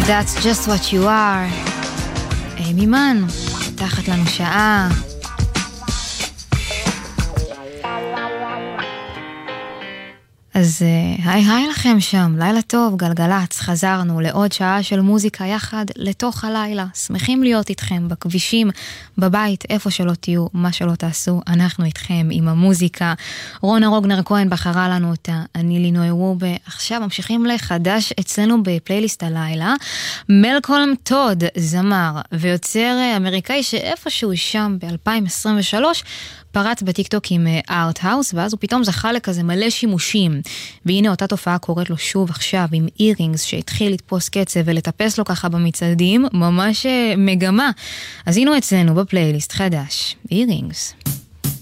That's just what you are. מימן, פתחת לנו שעה. אז היי לכם שם, לילה טוב, גלגלץ, חזרנו לעוד שעה של מוזיקה יחד לתוך הלילה. שמחים להיות איתכם בכבישים, בבית, איפה שלא תהיו, מה שלא תעשו, אנחנו איתכם עם המוזיקה. רונה רוגנר כהן בחרה לנו אותה, אני לינוי וובה. עכשיו ממשיכים לחדש אצלנו בפלייליסט הלילה. מלקולם טוד, זמר ויוצר אמריקאי שאיפשהו שם ב-2023 פרץ בטיקטוק עם ארט האוס, ואז הוא פתאום זכה לכזה מלא שימושים. והנה אותה תופעה קורית לו שוב עכשיו עם אירינגס, שהתחיל לתפוס קצב ולטפס לו ככה במצעדים, ממש מגמה. אז הנה אצלנו בפלייליסט חדש, אירינגס.